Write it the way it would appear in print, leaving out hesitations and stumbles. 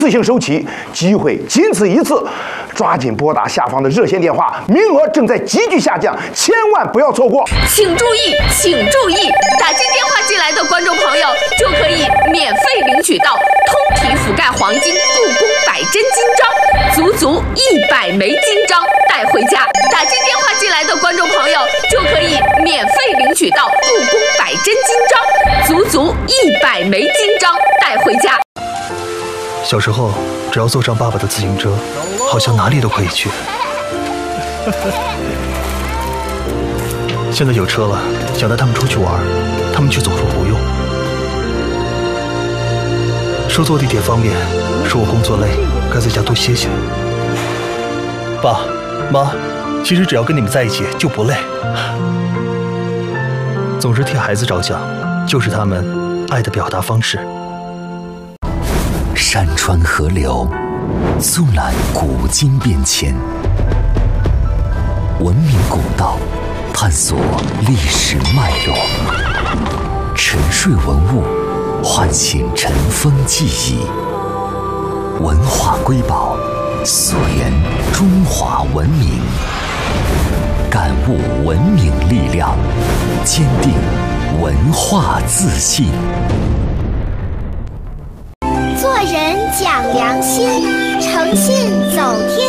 自行收起，机会仅此一次，抓紧拨打下方的热线电话，名额正在急剧下降，千万不要错过。 请注意，请注意，打进电话进来的观众朋友就可以免费领取到通体覆盖黄金故宫100真金章，足足100枚金章带回家。打进电话进来的观众朋友就可以免费领取到故宫100真金章，足足100枚金章带回家。 小时候，只要坐上爸爸的自行车，好像哪里都可以去。现在有车了，想带他们出去玩，他们却总说不用。说坐地铁方便，说我工作累，该在家多歇歇。爸妈，其实只要跟你们在一起就不累。总是替孩子着想，就是他们爱的表达方式。 山川河流，纵览古今变迁，文明古道，探索历史脉络，沉睡文物，唤醒尘封记忆，文化瑰宝，溯源中华文明，感悟文明力量，坚定文化自信。 做人讲良心，诚信走天